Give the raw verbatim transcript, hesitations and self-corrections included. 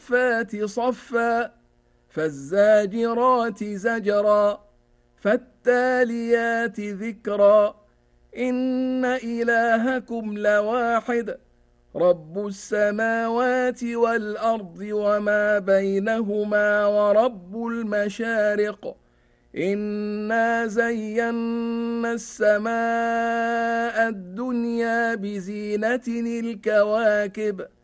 والصفات صفا فالزاجرات زجرا فالتاليات ذكرا إن إلهكم لواحد رب السماوات والأرض وما بينهما ورب المشارق إنا زينا السماء الدنيا بزينة الكواكب